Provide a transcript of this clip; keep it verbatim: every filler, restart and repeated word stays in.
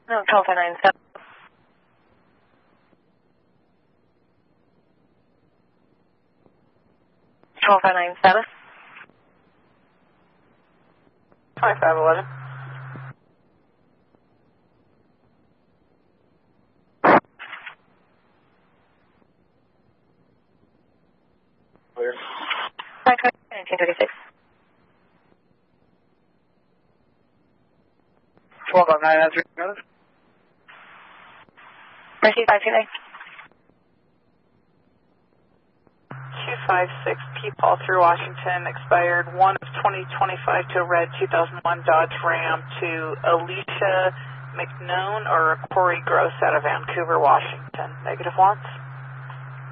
No, twelve five nine seven. twelve five nine seven. twenty-five eleven. Clear. nineteen thirty-six. twelve five nine nine three. Mercy five two nine. two five six P. Paul through Washington, expired one of twenty twenty-five to a red two thousand one Dodge Ram to Alicia McNone or Corey Gross out of Vancouver, Washington. Negative wants.